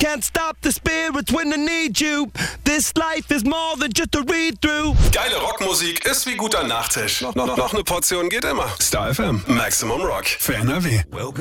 can't stop the spirits when they need you. This life is more than just a read-through. Geile Rockmusik ist wie guter Nachtisch. Noch eine Portion geht immer. Star FM, Maximum Rock für NRW.